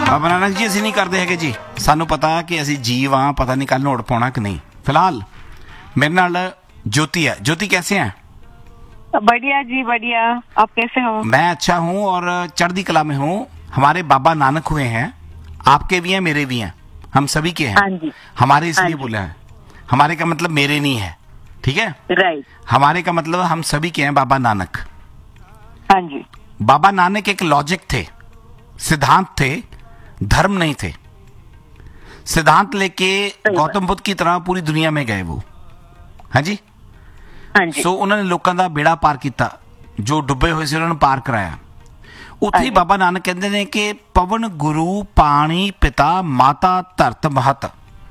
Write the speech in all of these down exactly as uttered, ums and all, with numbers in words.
ਬਾਬਾ ਨਾਨਕ ਜੀ ਅਸੀਂ ਨਹੀਂ ਕਰਦੇ ਹੈਗੇ ਜੀ, ਸਾਨੂੰ ਪਤਾ ਕਿ ਅਸੀਂ ਜੀਵ ਹਾਂ, ਪਤਾ नहीं कल नोट पाना कि नहीं। फिलहाल मेरे नाल ज्योति है। ज्योति कैसे हैं? बढ़िया जी बढ़िया, आप कैसे हो? मैं अच्छा हूँ और चढ़ती कला में हूँ। हमारे बाबा नानक हुए हैं, आपके भी हैं मेरे भी हैं, हम सभी के हैं। हाँ जी। हमारे इसलिए बोला है, हमारे का मतलब मेरे नहीं है, ठीक है? राइट। हमारे का मतलब हम सभी के हैं बाबा नानक। हाँ जी। बाबा नानक एक लॉजिक थे, सिद्धांत थे, धर्म नहीं थे। सिद्धांत लेके गौतम बुद्ध की तरह पूरी दुनिया में गए वो। हाँ जी। हाँ जी। सो उन्होंने लोगों का बेड़ा पार किया, जो डुबे हुए से उन्होंने पार कराया। उत्थे ही बाबा नानक कहते हैं कि पवन गुरु पानी पिता माता धरत महत।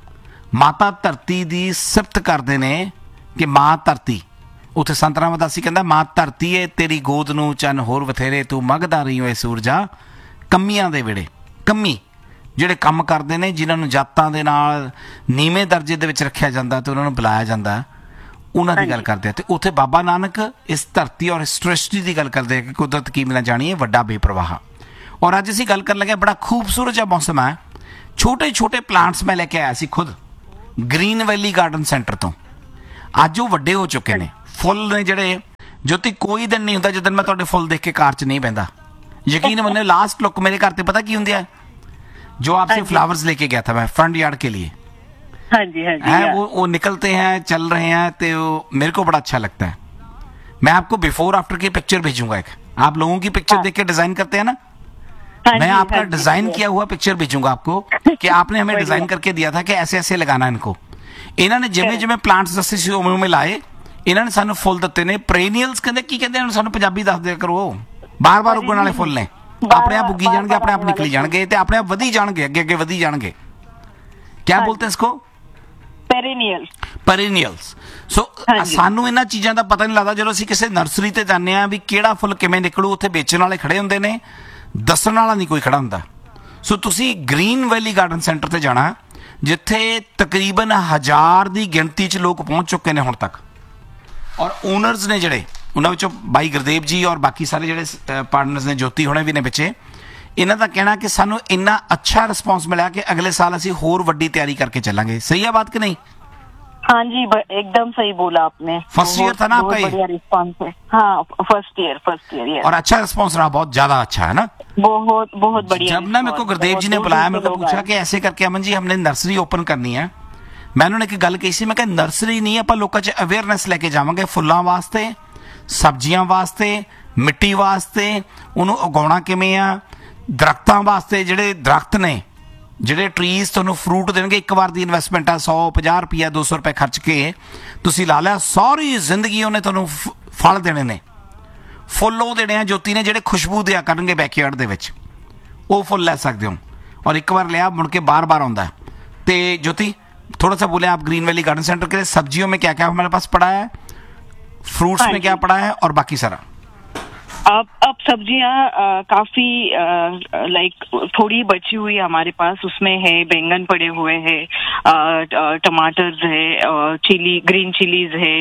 माता धरती दी सिफत करते ने कि मां धरती। उत्थे संत रामदासी कहता मां धरती है तेरी गोद नूं चन होर बथेरे तू मंगदा रही होए सूरजा कमियां दे वेड़े। कमी ਜਿਹੜੇ ਕੰਮ ਕਰਦੇ ਨੇ, ਜਿਨ੍ਹਾਂ ਨੂੰ ਜਾਤਾਂ ਦੇ ਨਾਲ ਨੀਵੇਂ ਦਰਜੇ ਦੇ ਵਿੱਚ ਰੱਖਿਆ ਜਾਂਦਾ ਤੇ ਉਹਨਾਂ ਨੂੰ ਬੁਲਾਇਆ ਜਾਂਦਾ, ਉਹਨਾਂ ਦੀ ਗੱਲ ਕਰਦੇ ਆ। ਤੇ ਉੱਥੇ ਬਾਬਾ ਨਾਨਕ ਇਸ ਧਰਤੀ ਔਰ ਇਸ ਸ੍ਰਿਸ਼ਟੀ ਦੀ ਗੱਲ ਕਰਦੇ ਆ ਕਿ ਕੁਦਰਤ ਕੀ ਮਿਲਣਾ ਜਾਣੀ ਹੈ ਵੱਡਾ ਬੇਪਰਵਾਹ। ਔਰ ਅੱਜ ਅਸੀਂ ਗੱਲ ਕਰਨ ਲੱਗੇ, ਬੜਾ ਖੂਬਸੂਰਤ ਜਿਹਾ ਮੌਸਮ ਹੈ। ਛੋਟੇ ਛੋਟੇ ਪਲਾਂਟਸ ਮੈਂ ਲੈ ਕੇ ਆਇਆ ਸੀ ਖੁਦ ਗ੍ਰੀਨ ਵੈਲੀ ਗਾਰਡਨ ਸੈਂਟਰ ਤੋਂ। ਅੱਜ ਉਹ ਵੱਡੇ ਹੋ ਚੁੱਕੇ ਨੇ, ਫੁੱਲ ਨੇ ਜਿਹੜੇ। ਜੋਤੀ ਕੋਈ ਦਿਨ ਨਹੀਂ ਹੁੰਦਾ ਜਦੋਂ ਮੈਂ ਤੁਹਾਡੇ ਫੁੱਲ ਦੇਖ ਕੇ ਕਾਰ 'ਚ ਨਹੀਂ ਬਹਿੰਦਾ। ਯਕੀਨ ਮੰਨੋ, ਲਾਸਟ ਲੁੱਕ ਮੇਰੇ ਘਰ ਤੇ ਪਤਾ ਕੀ ਹੁੰਦੀ ਹੈ? जो आपसे फ्लावर्स लेके गया था मैं फ्रंट यार्ड के लिए। हाँ जी हाँ जी। है वो वो निकलते हैं, चल रहे हैं, तो मेरे को बड़ा अच्छा लगता है। मैं आपको बिफोर आफ्टर की पिक्चर भेजूंगा एक। आप लोगों की पिक्चर देख के डिजाइन करते हैं ना, हाँ मैं जी, आपका हाँ डिजाइन किया हुआ पिक्चर भेजूंगा आपको कि आपने हमें डिजाइन करके दिया था कि ऐसे ऐसे लगाना इनको। इन्होंने जिमें जिमें प्लांट्स दसे सी उमें उमें लाए। इन्होंने सानू फुल दिते ने, पेरेनियल्स कहते की कहते हैं सानू पंजाबी दस दिया करो। बार बार उगण वाले फुल ने, अपने आप उगी जाएंगे, अपने आप निकली जाएंगे ते अपने आप वधी जाएंगे, अगे अगे वधी जाएंगे। क्या बोलते हैं इसको? पेरेनियल। पेरेनियल्स। सो सानू इन्हां चीज़ां दा पता नहीं लगदा ਜਦੋਂ ਅਸੀਂ ਕਿਸੇ ਨਰਸਰੀ ਤੇ ਜਾਂਦੇ ਆ ਵੀ ਕਿਹੜਾ ਫੁੱਲ ਕਿਵੇਂ ਨਿਕਲੂ। ਉੱਥੇ ਵੇਚਣ ਵਾਲੇ ਖੜੇ ਹੁੰਦੇ ਨੇ, ਦੱਸਣ ਵਾਲਾ ਨਹੀਂ ਕੋਈ ਖੜਾ ਹੁੰਦਾ। ਸੋ ਤੁਸੀਂ ਗ੍ਰੀਨ ਵੈਲੀ ਗਾਰਡਨ ਸੈਂਟਰ ਤੇ ਜਾਣਾ, ਜਿੱਥੇ ਤਕਰੀਬਨ ਹਜ਼ਾਰ ਦੀ ਗਿਣਤੀ 'ਚ ਲੋਕ ਪਹੁੰਚ ਚੁੱਕੇ ਨੇ ਹੁਣ ਤੱਕ। ਔਰ ਓਨਰਸ ਨੇ ਜਿਹੜੇ, ਉਹਨਾਂ ਵਿੱਚੋਂ ਬਾਈ ਗੁਰਦੇਵ ਜੀ ਔਰ ਬਾਕੀ ਸਾਰੇ ਜਿਹੜੇ ਪਾਰਟਨਰਸ ਨੇ, ਜੋਤੀ ਹੋਣੇ ਵੀ ਨੇ ਪਿੱਛੇ। ਇਹਨਾਂ ਦਾ ਕਹਿਣਾ ਕਿ ਸਾਨੂੰ ਇੰਨਾ ਅੱਛਾ ਰਿਸਪੌਂਸ ਮਿਲਿਆ ਕਿ ਅਗਲੇ ਸਾਲ ਅਸੀਂ ਹੋਰ ਵੱਡੀ ਤਿਆਰੀ ਕਰਕੇ ਚੱਲਾਂਗੇ। सही है बात कि नहीं? हाँ जी, एकदम सही बोला आपने। फर्स्ट ईयर था ना आपका ये? बढ़िया रिस्पॉन्स है। हाँ, फर्स्ट ईयर फर्स्ट ईयर। और अच्छा रिस्पॉन्स रहा, बहुत ज्यादा अच्छा है ना? बहुत बहुत बढ़िया। जब ना मेरे को गुरदेव जी ने बुलाया, मेरे को पूछा कि ऐसे करके अमन जी हमने नर्सरी ओपन करनी है। मैं उन्होंने एक गल कही सी, मैं कहा नर्सरी नहीं, ਆਪਾਂ ਲੋਕਾਂ 'ਚ ਅਵੇਅਰਨੈਸ ਲੈ ਕੇ ਜਾਵਾਂਗੇ ਫੁੱਲਾਂ ਵਾਸਤੇ, ਸਬਜ਼ੀਆਂ ਵਾਸਤੇ, ਮਿੱਟੀ ਵਾਸਤੇ, ਉਹਨੂੰ ਉਗਾਉਣਾ ਕਿਵੇਂ ਆ, ਦਰਖਤਾਂ ਵਾਸਤੇ। ਜਿਹੜੇ ਦਰਖਤ ਨੇ, ਜਿਹੜੇ ਟਰੀਜ਼ ਤੁਹਾਨੂੰ ਫਰੂਟ ਦੇਣਗੇ, ਇੱਕ ਵਾਰ ਦੀ ਇਨਵੈਸਟਮੈਂਟ ਆ, ਸੌ ਪੰਜਾਹ ਰੁਪਈਆ ਦੋ ਸੌ ਰੁਪਏ ਖਰਚ ਕੇ ਤੁਸੀਂ ਲਾ ਲਿਆ, ਸਾਰੀ ਜ਼ਿੰਦਗੀ ਉਹਨੇ ਤੁਹਾਨੂੰ ਫਲ ਦੇਣੇ ਨੇ। ਫੁੱਲ ਉਹ ਦੇਣੇ ਆ ਜੋਤੀ ਨੇ ਜਿਹੜੇ ਖੁਸ਼ਬੂ ਦਿਆ ਕਰਨਗੇ ਬੈਕਯਾਰਡ ਦੇ ਵਿੱਚ। ਉਹ ਫੁੱਲ ਲੈ ਸਕਦੇ ਹੋ, ਔਰ ਇੱਕ ਵਾਰ ਲਿਆ ਮੁੜ ਕੇ ਬਾਰ ਬਾਰ ਆਉਂਦਾ। ਤੇ जयोति थोड़ा सा बोले आप ग्रीन वैली गार्डन सेंटर के सब्जियों में क्या क्या हमारे पास पड़ा है, फ्रूट्स में क्या पड़ा है और बाकी सारा? अब अब सब्जियां काफी लाइक थोड़ी बची हुई हमारे पास, उसमें है बैंगन पड़े हुए हैं, टमाटर्स है, चिली ग्रीन चिलीज है,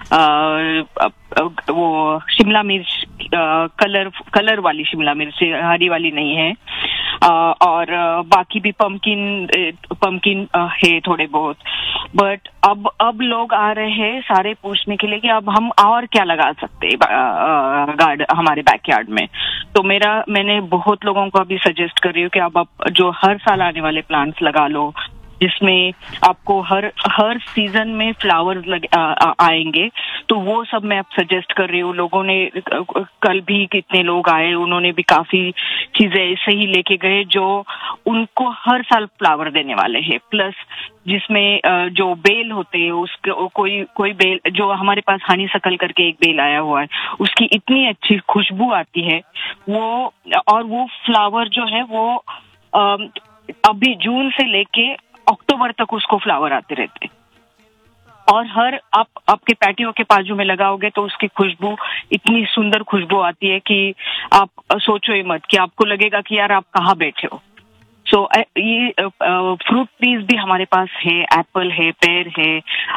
आ, वो शिमला मिर्च कलर कलर वाली शिमला मिर्च, हरी वाली नहीं है। आ, और बाकी भी पम्पकिन पम्पकिन है थोड़े बहुत। बट अब अब लोग आ रहे हैं सारे पूछने के लिए कि अब हम और क्या लगा सकते हैं गार्ड हमारे बैकयार्ड में। तो मेरा मैंने बहुत लोगों को अभी सजेस्ट कर रही हूँ कि अब आप जो हर साल आने वाले प्लांट्स लगा लो, जिसमें आपको हर हर सीजन में फ्लावर्स लग आ, आ, आएंगे। तो वो सब मैं अब सजेस्ट कर रही हूँ। लोगों ने कल भी कितने लोग आए, उन्होंने भी काफी चीजें ऐसे ही लेके गए जो उनको हर साल फ्लावर देने वाले हैं। प्लस जिसमें जो बेल होते हैं उसके कोई कोई बेल, जो हमारे पास हनी सकल करके एक बेल आया हुआ है, उसकी इतनी अच्छी खुशबू आती है वो। और वो फ्लावर जो है वो अभी जून से लेके अक्टूबर तक उसको फ्लावर आते रहते हैं। और हर आप आपके पैटियो के बाजू में लगाओगे तो उसकी खुशबू, इतनी सुंदर खुशबू आती है कि आप सोचो ही मत, कि आपको लगेगा कि यार आप कहाँ बैठे हो। सो so, ये फ्रूट ट्रीज भी हमारे पास है, एप्पल है, पेर है,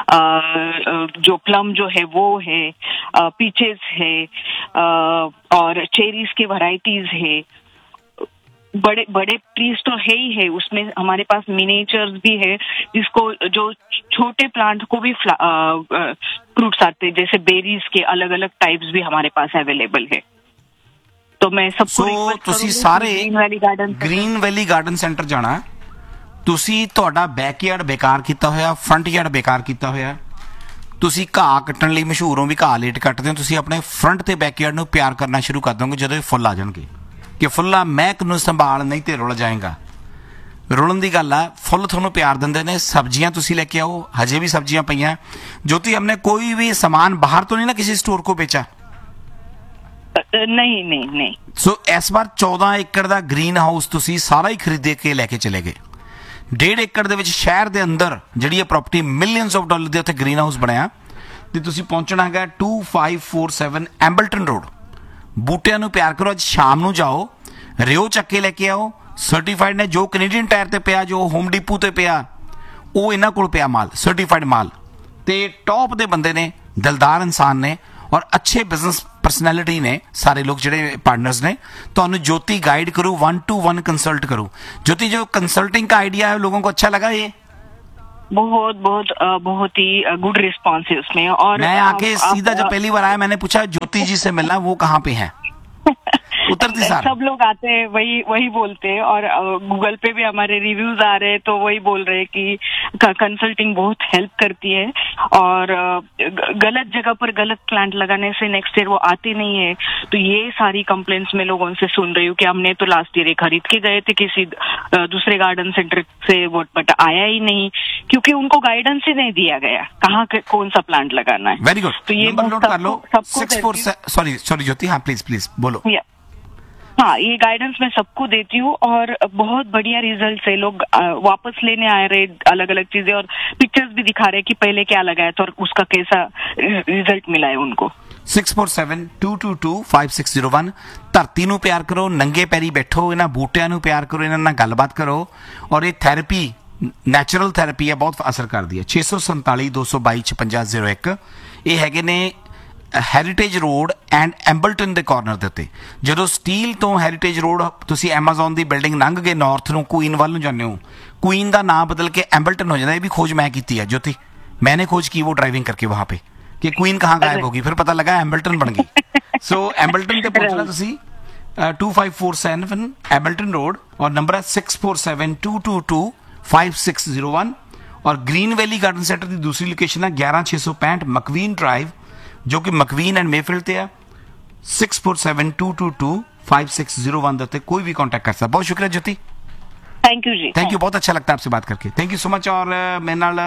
uh, जो प्लम जो है वो है, पीचेस है, uh, और चेरीज की वैरायटीज है। बड़े बड़े ट्रीज तो है ही है, उसमें हमारे पास मिनिएचर्स भी है, जिसको जो छोटे प्लांट को भी फ्रूट्स आते हैं, जैसे बेरीज के अलग अलग टाइप्स भी हमारे पास अवेलेबल है। तो मैं सबको सो ਤੁਸੀਂ ਸਾਰੇ ਗ੍ਰੀਨ ਵੈਲੀ ਗਾਰਡਨ ਸੈਂਟਰ ਜਾਣਾ। ਤੁਸੀਂ ਤੁਹਾਡਾ ਬੈਕਯਾਰਡ ਬੇਕਾਰ ਕੀਤਾ ਹੋਇਆ, ਫਰੰਟ ਯਾਰਡ ਬੇਕਾਰ ਕੀਤਾ ਹੋਇਆ। ਤੁਸੀਂ ਘਾਹ ਕੱਟਣ ਲਈ ਮਸ਼ਹੂਰ ਹੋ ਵੀ ਘਾਹ ਲੇਟ ਕੱਟਦੇ ਹੋ, ਤੁਸੀਂ ਆਪਣੇ ਫਰੰਟ ਤੇ ਬੈਕਯਾਰਡ ਨੂੰ ਪਿਆਰ ਕਰਨਾ ਸ਼ੁਰੂ ਕਰ ਦੋਗੇ ਜਦੋਂ ਇਹ ਫੁੱਲ ਆ ਜਾਣਗੇ ਕਿ ਫੁੱਲਾਂ ਮਹਿਕ ਨੂੰ ਸੰਭਾਲ, ਨਹੀਂ ਤੇ ਰੁਲ ਜਾਏਗਾ। ਰੁਲਣ ਦੀ ਗੱਲ ਆ, ਫੁੱਲ ਤੁਹਾਨੂੰ ਪਿਆਰ ਦਿੰਦੇ ਨੇ। ਸਬਜ਼ੀਆਂ ਤੁਸੀਂ ਲੈ ਕੇ ਆਓ, ਹਜੇ ਵੀ ਸਬਜ਼ੀਆਂ ਪਈਆਂ। ज्योति हमने कोई भी सामान बाहर तो नहीं ना किसी स्टोर को बेचा? नहीं नहीं नहीं। सो इस बार चौदह एकड़ ਦਾ ਗ੍ਰੀਨ ਹਾਊਸ ਤੁਸੀਂ ਸਾਰਾ ਹੀ ਖਰੀਦੇ ਕੇ ਲੈ ਕੇ ਚਲੇ ਗਏ। डेढ़ एकड़ ਦੇ ਵਿੱਚ ਸ਼ਹਿਰ ਦੇ ਅੰਦਰ ਜਿਹੜੀ ਇਹ ਪ੍ਰਾਪਰਟੀ ਮਿਲੀਅਨਸ ਆਫ ਡਾਲਰ ਦੇ ਉੱਤੇ ਗ੍ਰੀਨ ਹਾਊਸ ਬਣਿਆ ਤੇ ਤੁਸੀਂ ਪਹੁੰਚਣਾ ਹੈਗਾ to five four seven ਐਂਬਲਟਨ road. ਬੂਟਿਆਂ ਨੂੰ ਪਿਆਰ ਕਰੋ। ਅੱਜ ਸ਼ਾਮ ਨੂੰ ਜਾਓ, ਰਿਓ ਚੱਕ ਕੇ ਲੈ ਕੇ ਆਓ। ਸਰਟੀਫਾਈਡ ਨੇ, ਜੋ ਕੈਨੇਡੀਅਨ ਟਾਇਰ ਤੇ ਪਿਆ, ਜੋ ਹੋਮ ਡੀਪੂ ਤੇ ਪਿਆ, ਉਹ ਇਹਨਾਂ ਕੋਲ ਪਿਆ ਮਾਲ, ਸਰਟੀਫਾਈਡ ਮਾਲ। ਤੇ ਟੌਪ ਦੇ ਬੰਦੇ ਨੇ, ਦਿਲਦਾਰ ਇਨਸਾਨ ਨੇ ਔਰ ਅੱਛੇ ਬਿਜ਼ਨਸ ਪਰਸਨੈਲਿਟੀ ਨੇ ਸਾਰੇ ਲੋਕ ਜਿਹੜੇ ਪਾर्टनर्स ने। ਤੁਹਾਨੂੰ ज्योति गाइड करूँ, वन टू वन कंसल्ट करूँ। ज्योति, जो कंसल्टिंग का आइडिया है लोगों को अच्छा लगा? ये बहुत बहुत बहुत ही गुड रिस्पॉन्स है उसमें। और मैं आके सीधा जब पहली बार आया मैंने पूछा ज्योति जी से मिलना, वो कहाँ पे है? उतरती सार सब लोग आते हैं वही वही बोलते हैं, और गूगल पे भी हमारे रिव्यूज आ रहे हैं तो वही बोल रहे हैं कि कंसल्टिंग बहुत हेल्प करती है। और गलत जगह पर गलत प्लांट लगाने से नेक्स्ट ईयर वो आते नहीं है। तो ये सारी कंप्लेंट्स मैं लोगों से सुन रही हूँ कि हमने तो लास्ट ईयर खरीद के गए थे किसी दूसरे गार्डन सेंटर से, वो बट आया ही नहीं क्योंकि उनको गाइडेंस ही नहीं दिया गया कहाँ कौन सा प्लांट लगाना है। Very good. तो ये नोट कर लो। सिक्स फोर सॉरी सॉरी ज्योति, हाँ प्लीज प्लीज बोलो। हाँ, ये गाइडेंस मैं सबको देती हूँ और बहुत बढ़िया रिजल्ट है। लोग वापस लेने आ रहे अलग अलग चीजें और पिक्चर्स भी दिखा रहे कि पहले क्या लगाया था और उसका कैसा रिजल्ट मिला है उनको। Six four seven to to to five six zero one. धरती ਨੂੰ ਪਿਆਰ ਕਰੋ, ਨੰਗੇ ਪੈਰੀ ਬੈਠੋ, ਇਹਨਾਂ ਬੂਟਿਆਂ ਨੂੰ ਪਿਆਰ ਕਰੋ, ਇਹਨਾਂ ਨਾਲ ਗੱਲਬਾਤ ਕਰੋ। ਔਰ ਇਹ ਥੈਰੇਪੀ ਨੈਚੁਰਲ ਥੈਰੇਪੀ ਹੈ, ਬਹੁਤ ਅਸਰ ਕਰਦੀ ਹੈ। ਛੇ ਸੌ ਸੰਤਾਲੀ ਦੋ ਸੌ ਬਾਈ ਛਪੰਜਾ ਜ਼ੀਰੋ ਇੱਕ। ਇਹ ਹੈਗੇ ਨੇ ਹੈਰੀਟੇਜ ਰੋਡ ਐਂਡ ਐਂਬਲਟਨ ਦੇ ਕਾਰਨਰ ਦੇ ਉੱਤੇ। ਜਦੋਂ ਸਟੀਲ ਤੋਂ ਹੈਰੀਟੇਜ ਰੋਡ ਤੁਸੀਂ ਐਮਾਜ਼ੋਨ ਦੀ ਬਿਲਡਿੰਗ ਲੰਘ ਕੇ ਨਾਰਥ ਨੂੰ ਕੁਈਨ ਵੱਲ ਨੂੰ ਜਾਂਦੇ ਹੋ, ਕੁਈਨ ਦਾ ਨਾਮ ਬਦਲ ਕੇ ਐਂਬਲਟਨ ਹੋ ਜਾਂਦਾ। ਇਹ ਵੀ ਖੋਜ ਮੈਂ ਕੀਤੀ ਹੈ ज्योति, मैंने खोज की वो ड्राइविंग करके वहाँ पे कि क्वीन कहाँ गायब होगी, फिर पता लगा एम्बल्टन बन गई। सो एम्बल्टन पे पहुंचना तुसी to five four seven एम्बल्टन road और नंबर है six four seven to to to five six zero one. और ग्रीन वैली गार्डन सेंटर की दूसरी लोकेशन है ग्यारह छे सौ पैंठ मकवीन ड्राइव, जो कि मकवीन एंड मेफील्ड ते है। Six four seven to to to five six zero one देते कोई भी कॉन्टेक्ट कर सकता। बहुत शुक्रिया ज्योति, thank you ji, thank you. बहुत अच्छा लगता है आपसे बात करके, थैंक यू सो मच। और मेरे नाल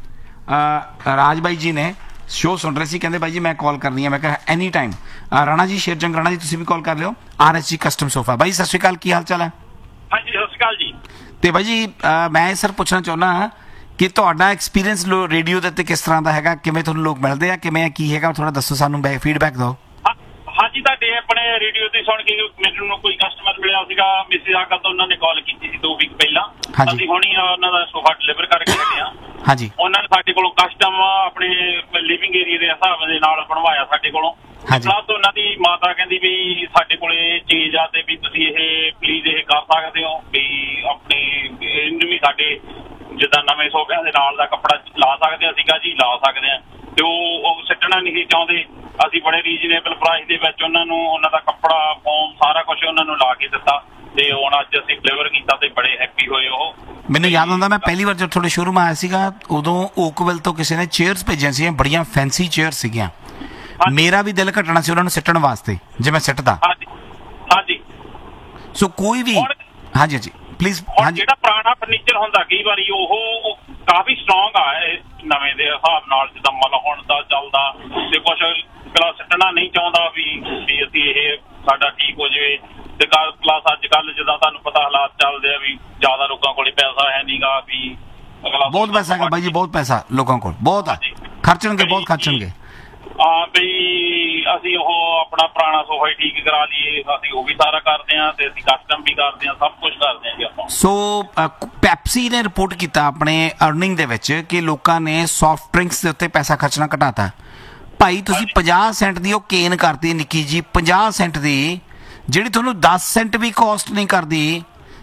राज भाई जी ने शो सुन रहे सी, कहते भाई जी मैं कॉल करनी है। मैं कहा एनी टाइम। राणा जी, शेरजंग राणा जी, तुम भी कॉल कर लियो। R S G custom sofa. भाई सत श्री अकाल, की हाल चाल है? हाँ जी सत श्री अकाल जी। तो भाई जी मैं सर पूछना चाहना कि ਤੁਹਾਡਾ ਐਕਸਪੀਰੀਅੰਸ ਰੇਡੀਓ ਦੇ ਉੱਤੇ ਕਿਸ ਤਰ੍ਹਾਂ ਦਾ ਹੈਗਾ, ਕਿਵੇਂ ਤੁਹਾਨੂੰ ਲੋਕ ਮਿਲਦੇ ਆ, ਕਿਵੇਂ ਕੀ ਹੈਗਾ, ਥੋੜਾ ਦੱਸੋ ਸਾਨੂੰ, ਬੈਕ ਫੀਡਬੈਕ ਦਿਓ। ਹਾਂਜੀ, ਤੁਹਾਡੇ ਆਪਣੇ ਰੇਡੀਓ ਤੇ ਸੁਣ ਕੇ ਮੈਨੂੰ ਕੋਈ ਕਸਟਮਰ ਮਿਲਿਆ ਸੀਗਾ ਮਿਸਿਸ ਆਕਲ ਤੋਂ, ਉਹਨਾਂ ਨੇ ਕਾਲ ਕੀਤੀ ਸੀ ਦੋ ਵੀਕ ਪਹਿਲਾਂ। ਅਸੀਂ ਹੁਣੀ ਉਹਨਾਂ ਦਾ ਸੋਫਾ ਡਿਲੀਵਰ ਕਰਕੇ ਹਟੇ ਆ। ਹਾਂਜੀ, ਉਹਨਾਂ ਨੇ ਸਾਡੇ ਕੋਲੋਂ ਕਸਟਮ ਆਪਣੇ ਲਿਵਿੰਗ ਏਰੀਆ ਦੇ ਹਿਸਾਬ ਦੇ ਨਾਲ ਬਣਵਾਇਆ ਸਾਡੇ ਕੋਲੋਂ। ਪਲੱਸ ਉਹਨਾਂ ਦੀ ਮਾਤਾ ਕਹਿੰਦੀ ਵੀ ਸਾਡੇ ਕੋਲ ਇਹ ਚੀਜ਼ ਆ ਤੇ ਵੀ ਤੁਸੀਂ ਇਹ ਪਲੀਜ਼ ਇਹ ਕਰ ਸਕਦੇ ਹੋ ਵੀ ਆਪਣੀ ਇਹਨੂੰ ਵੀ ਸਾਡੇ ਜਿੱਦਾਂ ਨਵੇਂ ਸੋਫਿਆਂ ਦੇ ਨਾਲ ਦਾ ਕੱਪੜਾ ਲਾ ਸਕਦੇ। ਸੀਗਾ ਜੀ ਲਾ ਸਕਦੇ ਆ, ਤੇ ਉਹ ਉਹ ਸਿੱਟਣਾ ਨਹੀਂ ਸੀ ਚਾਹੁੰਦੇ। ਅਸੀਂ ਬੜੇ ਰੀਜ਼ਨੇਬਲ ਪ੍ਰਾਈਸ ਦੇ ਵਿੱਚ ਉਹਨਾਂ ਨੂੰ ਉਹਨਾਂ ਦਾ ਕੱਪੜਾ, ਫੋਮ, ਸਾਰਾ ਕੁਝ ਉਹਨਾਂ ਨੂੰ ਲਾ ਕੇ ਦਿੱਤਾ ਤੇ ਹੁਣ ਅੱਜ ਅਸੀਂ ਡਿਲੀਵਰ ਕੀਤਾ ਤੇ ਬੜੇ ਹੈਪੀ ਹੋਏ ਉਹ। ਮੈਨੂੰ ਯਾਦ ਆਉਂਦਾ ਮੈਂ ਪਹਿਲੀ ਵਾਰ ਜਦ ਤੁਹਾਡੇ ਸ਼ੋਰੂਮ ਆਇਆ ਸੀਗਾ ਉਦੋਂ ਓਕਵਿਲ ਤੋਂ ਕਿਸੇ ਨੇ ਚੇਅਰਸ ਭੇਜੀਆਂ ਸੀ, ਬੜੀਆਂ ਫੈਂਸੀ ਚੇਅਰਸ ਸੀਗੀਆਂ। ਮੇਰਾ ਵੀ ਦਿਲ ਘਟਣਾ ਸੀ ਉਹਨਾਂ ਨੂੰ ਸਿੱਟਣ ਵਾਸਤੇ ਜੇ ਮੈਂ ਸਿੱਟਦਾ। ਹਾਂਜੀ ਹਾਂਜੀ। ਸੋ ਕੋਈ ਵੀ ਹਾਂਜੀ ਹਾਂਜੀ ਪਲੀਜ਼। ਹਾਂਜੀ, ਜਿਹੜਾ ਪੁਰਾਣਾ ਫਰਨੀਚਰ ਹੁੰਦਾ ਕਈ ਵਾਰੀ ਉਹ ਕਾਫੀ ਸਟਰੋਂਗ ਆ ਨਵੇਂ ਦੇ ਹਿਸਾਬ ਨਾਲ, ਜਿੱਦਾਂ ਮਤਲਬ ਹੁਣ ਦਾ ਚੱਲਦਾ ਤੇ ਕੁਛ ਅਗਲਾ ਸਿੱਟਣਾ ਨਹੀਂ ਚਾਹੁੰਦਾ ਵੀ ਵੀ ਅਸੀਂ ਇਹ ਸਾਡਾ ਠੀਕ ਹੋ ਜਾਵੇ। ਤੇ ਪਲੱਸ ਅੱਜ ਕੱਲ ਜਿੱਦਾਂ ਤੁਹਾਨੂੰ ਪਤਾ ਹਾਲਾਤ ਚੱਲਦੇ ਆ ਵੀ ਜ਼ਿਆਦਾ ਲੋਕਾਂ ਕੋਲ ਪੈਸਾ ਹੈ ਨੀਗਾ ਵੀ ਅਗਲਾ। ਬਹੁਤ ਪੈਸਾ ਹੈਗਾ ਬਾਈ ਜੀ, ਬਹੁਤ ਪੈਸਾ ਲੋਕਾਂ ਕੋਲ, ਬਹੁਤ ਆ, ਖਰਚਣਗੇ, ਬਹੁਤ ਖਰਚਣਗੇ। ਹਾਂ ਬਈ ਅਸੀਂ ਉਹ ਆਪਣਾ ਪੁਰਾਣਾ ਸੋਫਾ ਹੀ ਠੀਕ ਕਰਾ ਲਈਏ, ਅਸੀਂ ਉਹ ਵੀ ਸਾਰਾ ਕਰਦੇ ਹਾਂ ਤੇ ਅਸੀਂ ਕਸਟਮ ਵੀ ਕਰਦੇ ਹਾਂ, ਸਭ ਕੁਝ ਕਰਦੇ ਹਾਂ ਜੀ ਆਪਾਂ। ਸੋ ਪੈਪਸੀ ਨੇ ਰਿਪੋਰਟ ਕੀਤਾ ਆਪਣੇ ਅਰਨਿੰਗ ਦੇ ਵਿੱਚ ਕਿ ਲੋਕਾਂ ਨੇ ਸੌਫਟ ਡਰਿੰਕਸ ਦੇ ਉੱਤੇ ਪੈਸਾ ਖਰਚਣਾ ਘਟਾਤਾ। ਭਾਈ ਤੁਸੀਂ ਪੰਜਾਹ ਸੈਂਟ ਦੀ ਉਹ ਕੇਨ ਕਰਤੀ ਨਿੱਕੀ ਜੀ, ਪੰਜਾਹ ਸੈਂਟ ਦੀ, ਜਿਹੜੀ ਤੁਹਾਨੂੰ ਦਸ ਸੈਂਟ ਵੀ ਕੋਸਟ ਨਹੀਂ ਕਰਦੀ।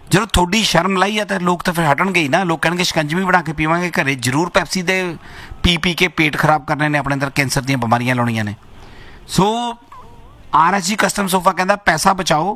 ਜਦੋਂ ਤੁਹਾਡੀ ਸ਼ਰਮ ਲਾਈ ਆ ਤਾਂ ਲੋਕ ਤਾਂ ਫਿਰ ਹਟਣਗੇ ਹੀ ਨਾ। ਲੋਕ ਕਹਿਣਗੇ ਸ਼ਿਕੰਜਵੀ ਬਣਾ ਕੇ ਪੀਵਾਂਗੇ ਘਰੇ, ਜ਼ਰੂਰ ਪੈਪਸੀ ਦੇ ਪੀ ਪੀ ਕੇ ਪੇਟ ਖਰਾਬ ਕਰਨੇ ਨੇ, ਆਪਣੇ ਅੰਦਰ ਕੈਂਸਰ ਦੀਆਂ ਬਿਮਾਰੀਆਂ ਲਾਉਣੀਆਂ ਨੇ। ਸੋ ਆਰ ਐਸ ਜੀ ਕਸਟਮ ਸੋਫਾ ਕਹਿੰਦਾ ਪੈਸਾ ਬਚਾਓ,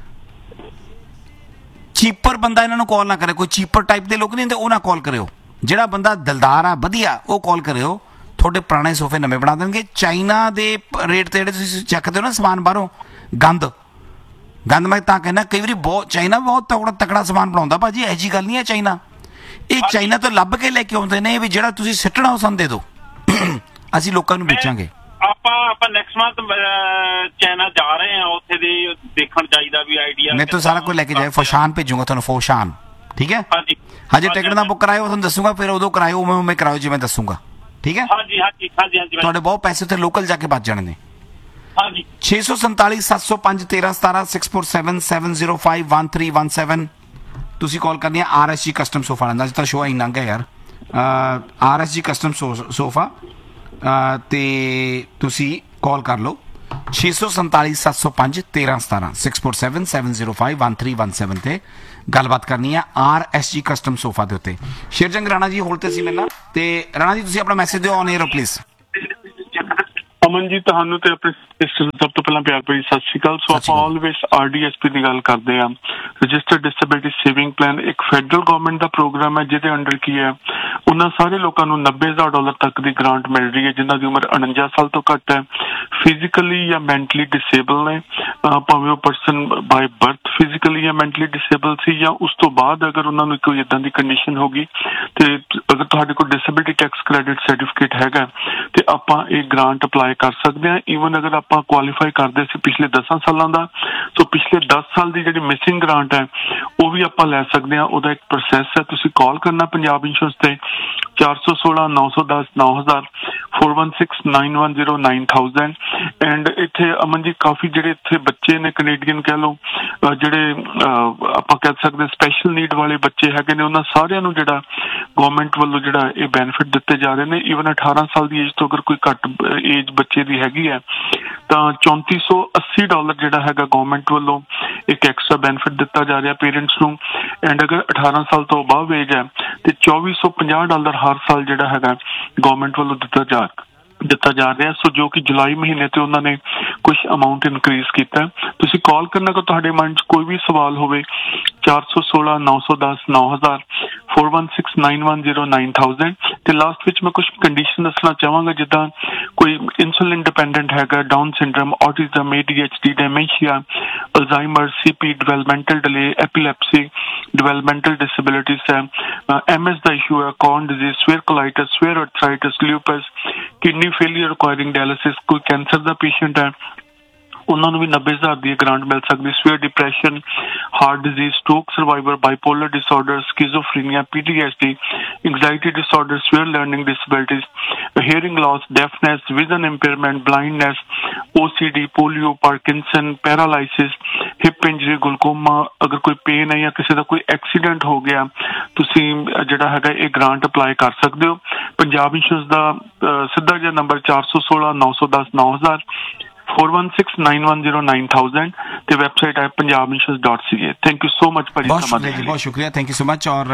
ਚੀਪਰ ਬੰਦਾ ਇਹਨਾਂ ਨੂੰ ਕਾਲ ਨਾ ਕਰੇ। ਕੋਈ ਚੀਪਰ ਟਾਈਪ ਦੇ ਲੋਕ ਨਹੀਂ ਹੁੰਦੇ, ਉਹ ਨਾ ਕਾਲ ਕਰਿਓ। ਜਿਹੜਾ ਬੰਦਾ ਦਿਲਦਾਰ ਆ ਵਧੀਆ ਉਹ ਕਾਲ ਕਰਿਓ, ਤੁਹਾਡੇ ਪੁਰਾਣੇ ਸੋਫੇ ਨਵੇਂ ਬਣਾ ਦੇਣਗੇ। ਚਾਈਨਾ ਦੇ ਰੇਟ ਤੇ ਜਿਹੜੇ ਤੁਸੀਂ ਚੱਕਦੇ ਹੋ ਨਾ ਸਮਾਨ ਬਾਹਰੋਂ, ਗੰਦ ਗੰਦ ਮੈਂ ਤਾਂ ਕਹਿੰਦਾ ਕਈ ਵਾਰੀ ਬਹੁਤ ਚਾਈਨਾ ਬਹੁਤ ਤਕੜਾ ਤਕੜਾ ਸਮਾਨ ਬਣਾਉਂਦਾ ਭਾਜੀ, ਇਹੋ ਜਿਹੀ ਗੱਲ ਨਹੀਂ ਹੈ। ਚਾਈਨਾ ਇਹ ਚਾਈਨਾ ਤੋਂ ਲੱਭ ਕੇ ਲੈ ਕੇ ਆਉਂਦੇ ਨੇ ਵੀ ਜਿਹੜਾ ਤੁਸੀਂ ਸਿੱਟਣਾ ਉਹ ਸਾਨੂੰ ਦੇ ਦਿਓ, ਅਸੀਂ ਲੋਕਾਂ ਨੂੰ ਵੇਚਾਂਗੇ। ਆਪਾਂ ਆਪਾਂ ਨੈਕਸਟ ਮੰਥ ਚਾਈਨਾ ਜਾ ਰਹੇ ਹਾਂ, ਉੱਥੇ ਦੇ ਦੇਖਣ ਚਾਹੀਦਾ ਵੀ ਆਈਡੀਆ। ਮੈਂ ਤਾਂ ਸਾਰਾ ਕੁਝ ਲੈ ਕੇ ਜਾਏ, ਫੋਸ਼ਾਨ ਭੇਜੂਗਾ ਤੁਹਾਨੂੰ, ਫੋਸ਼ਾਨ, ਠੀਕ ਹੈ। ਹਾਂਜੀ ਹਜੇ ਟਿਕਟ ਨਾ ਬੁੱਕ ਕਰਾਇਓ, ਤੁਹਾਨੂੰ ਦੱਸੂਗਾ, ਫਿਰ ਉਦੋਂ ਕਰਾਇਓ, ਉਵੇਂ ਉਵੇਂ ਕਰਾਇਓ ਜਿਵੇਂ ਦੱਸੂਗਾ, ਠੀਕ ਹੈ। ਹਾਂਜੀ ਹਾਂਜੀ ਹਾਂਜੀ ਹਾਂਜੀ ਤੁਹਾਡੇ ਬਹੁਤ ਪੈਸੇ ਉੱਥੇ ਲੋਕਲ ਜਾ ਕੇ ਬਚ ਜਾਣੇ ਨੇ। ਹਾਂਜੀ ਛੇ ਸੌ ਸੰਤਾਲੀ ਸੱਤ ਸੌ ਪੰਜ ਤੇਰਾਂ ਸਤਾਰਾਂ six four seven seven zero five one three one seven ਤੁਸੀਂ ਕਾਲ ਕਰਨੀ ਹੈ। ਆਰ ਐਸ ਜੀ ਕਸਟਮ ਸੋਫਾ ਦਾ ਅੱਜ ਤਾਂ ਸ਼ੋਅ ਹੀ ਲੰਘ ਗਿਆ ਯਾਰ। ਆਰ ਐਸ ਜੀ ਕਸਟਮ ਸੋਫਾ ਤੇ ਤੁਸੀਂ ਕਾਲ ਕਰ ਲਓ ਛੇ ਸੌ ਸੰਤਾਲੀ ਸੱਤ ਸੌ ਪੰਜ ਤੇਰਾਂ ਸਤਾਰਾਂ six four seven seven zero five one three one seven ਤੇ ਗੱਲਬਾਤ ਕਰਨੀ ਹੈ ਆਰ ਐਸ ਜੀ ਕਸਟਮ ਸੋਫਾ ਦੇ ਉੱਤੇ। ਸ਼ੇਰਜੰਗ ਰਾਣਾ ਜੀ ਹੋਲਡ ਤੇ ਸੀ ਮੇਰੇ ਨਾਲ, ਤੇ ਰਾਣਾ ਜੀ ਤੁਸੀਂ ਆਪਣਾ ਮੈਸੇਜ ਦਿਓ on air please. Aman ji ਤੁਹਾਨੂੰ ਤੇ ਆਪਣੇ ਸਭ ਤੋਂ ਪਹਿਲਾਂ ਪਿਆਰ ਭਰੀ ਸਤਿ ਸ਼੍ਰੀ ਅਕਾਲ। ਸੋ ਆਪਾਂ always R D S P ਦੀ ਗੱਲ ਕਰਦੇ ਹਾਂ। ਰਜਿਸਟਰਡ ਡਿਸੇਬਿਲਿਟੀ ਸੇਵਿੰਗ ਪਲਾਨ ਇੱਕ ਫੈਡਰਲ ਗਵਰਨਮੈਂਟ ਦਾ ਪ੍ਰੋਗਰਾਮ ਹੈ, ਜਿਹਦੇ ਅੰਡਰ ਕੀ ਹੈ ਉਹਨਾਂ ਸਾਰੇ ਲੋਕਾਂ ਨੂੰ ਨੱਬੇ ਹਜ਼ਾਰ ਡਾਲਰ ਤੱਕ ਦੀ ਗ੍ਰਾਂਟ ਮਿਲ ਰਹੀ ਹੈ ਜਿਨ੍ਹਾਂ ਦੀ ਉਮਰ ਉਣੰਜਾ ਸਾਲ ਤੋਂ ਘੱਟ ਹੈ, ਫਿਜ਼ੀਕਲੀ ਜਾਂ ਮੈਂਟਲੀ ਡਿਸੇਬਲ ਨੇ, ਭਾਵੇਂ ਉਹ ਪਰਸਨ ਬਾਏ ਬਰਥ ਫਿਜ਼ੀਕਲੀ ਜਾਂ ਮੈਂਟਲੀ ਡਿਸੇਬਲ ਸੀ, ਜਾਂ ਉਸ ਤੋਂ ਬਾਅਦ ਅਗਰ ਉਹਨਾਂ ਨੂੰ ਕੋਈ ਇੱਦਾਂ ਦੀ ਕੰਡੀਸ਼ਨ ਹੋ ਗਈ ਤੇ ਅਗਰ ਤੁਹਾਡੇ ਕੋਲ ਡਿਸੇਬਿਲਿਟੀ ਟੈਕਸ ਕ੍ਰੈਡਿਟ ਸਰਟੀਫਿਕੇਟ ਹੈਗਾ ਤੇ ਆਪਾਂ ਇਹ ਗ੍ਰਾਂਟ ਅਪਲਾਈ ਕਰ ਸਕਦੇ ਹਾਂ। ਈਵਨ ਅਗਰ ਆਪਾਂ ਕੁਆਲੀਫਾਈ ਕਰਦੇ ਸੀ ਪਿਛਲੇ ਦਸਾਂ ਸਾਲਾਂ ਦਾ, ਸੋ ਪਿਛਲੇ ਦਸ ਸਾਲ ਦੀ ਜਿਹੜੀ ਮਿਸਿੰਗ ਗ੍ਰਾਂਟ ਹੈ ਉਹ ਵੀ ਆਪਾਂ ਲੈ ਸਕਦੇ ਹਾਂ। ਉਹਦਾ ਇੱਕ ਪ੍ਰੋਸੈਸ ਹੈ, ਤੁਸੀਂ ਕਾਲ ਕਰਨਾ ਪੰਜਾਬ ਇੰਸ਼ੋਰੈਂਸ ਤੇ ਚਾਰ ਸੌ ਸੋਲਾਂ ਨੌ ਸੌ ਦਸ ਨੌ ਹਜ਼ਾਰ four one six nine one zero nine thousand. And ਇੱਥੇ ਅਮਨ ਜੀ ਕਾਫੀ ਜਿਹੜੇ ਇੱਥੇ ਬੱਚੇ ਨੇ ਕੈਨੇਡੀਅਨ ਕਹਿ ਲਓ, ਜਿਹੜੇ ਆਪਾਂ ਕਹਿ ਸਕਦੇ ਸਪੈਸ਼ਲ ਨੀਡ ਵਾਲੇ ਬੱਚੇ ਹੈਗੇ ਨੇ, ਉਹਨਾਂ ਸਾਰਿਆਂ ਨੂੰ ਜਿਹੜਾ ਗਵਰਨਮੈਂਟ ਵੱਲੋਂ ਜਿਹੜਾ ਇਹ ਬੈਨੀਫਿਟ ਦਿੱਤੇ ਜਾ ਰਹੇ ਨੇ। ਈਵਨ ਅਠਾਰਾਂ ਸਾਲ ਦੀ ਏਜ ਤੋਂ ਅਗਰ ਕੋਈ ਘੱਟ ਏਜ ਬੱਚੇ ਦੀ ਹੈਗੀ ਹੈ ਤਾਂ ਚੌਂਤੀ ਸੌ ਅੱਸੀ ਡਾਲਰ ਜਿਹੜਾ ਹੈਗਾ ਗਵਰਨਮੈਂਟ ਵੱਲੋਂ ਇੱਕ ਐਕਸਟਰਾ ਬੈਨੀਫਿਟ ਦਿੱਤਾ ਜਾ ਰਿਹਾ ਪੇਰੈਂਟਸ ਨੂੰ। ਐਂਡ ਅਗਰ ਅਠਾਰਾਂ ਸਾਲ ਤੋਂ ਅਬਵ ਏਜ ਹੈ ਤੇ ਚੌਵੀ ਸੌ ਪੰਜਾਹ ਡਾਲਰ ਹਰ ਸਾਲ ਜਿਹੜਾ ਹੈਗਾ ਗਵਰਨਮੈਂਟ ਵੱਲੋਂ ਦਿੱਤਾ ਜਾ ਦਿੱਤਾ ਜਾ ਰਿਹਾ। ਸੋ ਜੋ ਕਿ ਜੁਲਾਈ ਮਹੀਨੇ ਤੇ ਉਹਨਾਂ ਨੇ ਕੁਝ ਅਮਾਊਂਟ ਇਨਕਰੀਜ਼ ਕੀਤਾ। ਤੁਸੀਂ ਕਾਲ ਕਰਨਾ ਕਿ ਤੁਹਾਡੇ ਮਨ 'ਚ ਕੋਈ ਵੀ ਸਵਾਲ ਹੋਵੇ ਚਾਰ ਸੌ ਸੋਲਾਂ ਨੌ ਸੌ ਦਸ ਨੌ ਹਜ਼ਾਰ four one six nine one zero nine thousand. ਤੇ ਲਾਸਟ ਵਿੱਚ ਮੈਂ ਕੁਝ ਕੰਡੀਸ਼ਨ ਦੱਸਣਾ ਚਾਹਾਂਗਾ, ਜਿੱਦਾਂ ਕੋਈ ਇਨਸੂਲਿਨ ਡਿਪੈਂਡੈਂਟ ਹੈਗਾ, down syndrome, autism, A D H D, ਡੈਮੈਂਸ਼ੀਆ, Alzheimer, C P, developmental delay, ਐਪੀਲੈਪਸੀ, developmental disabilities ਹੈ, ਐਮ ਐਸ ਦਾ ਇਸ਼ੂ ਹੈ, corn disease, swear ਕੋਲਾਈਟਸ, swear arthritis, ਲਿਊਪਸ, kidney failure ਰਿਕੁਆਇਰਿੰਗ dialysis, ਕੋਈ ਕੈਂਸਰ ਦਾ ਪੇਸ਼ੈਂਟ ਹੈ ਉਹਨਾਂ ਨੂੰ ਵੀ ਨੱਬੇ ਹਜ਼ਾਰ ਦੀ ਗ੍ਰਾਂਟ ਮਿਲ ਸਕਦੀ। Swear depression, heart disease, stroke survivor, bipolar disorder, ਸਕਿਜ਼ੋਫਰੀਨੀਆ, P T S D, anxiety disorder, swear learning disabilities, hearing Las, ਡੈਫਨੈਸ, vision impairment, blindness, ਓ C D, polio, Parkinson, paralysis, hip injury, ਗਲੂਕੋਮਾ, ਅਗਰ ਕੋਈ pain ਹੈ ਜਾਂ ਕਿਸੇ ਦਾ ਕੋਈ accident ਹੋ ਗਿਆ, ਤੁਸੀਂ ਜਿਹੜਾ ਹੈਗਾ ਇਹ ਗ੍ਰਾਂਟ ਅਪਲਾਈ ਕਰ ਸਕਦੇ ਹੋ। ਪੰਜਾਬ ਇੰਸ਼ੋਰੈਂਸ ਦਾ ਸਿੱਧਾ ਜਿਹਾ ਨੰਬਰ ਚਾਰ ਸੌ ਸੋਲਾਂ ਨੌ ਸੌ ਦਸ ਨੌ ਹਜ਼ਾਰ four one six nine one zero nine thousand ਤੇ ਵੈਬਸਾਈਟ ਹੈ Punjab insurance dot C A. Thank you so much ਭਾਜੀ, ਬਹੁਤ ਸ਼ੁਕਰੀਆ ਜੀ, ਬਹੁਤ ਸ਼ੁਕਰੀਆ, ਥੈਂਕ ਯੂ ਸੋ ਮਚ। ਔਰ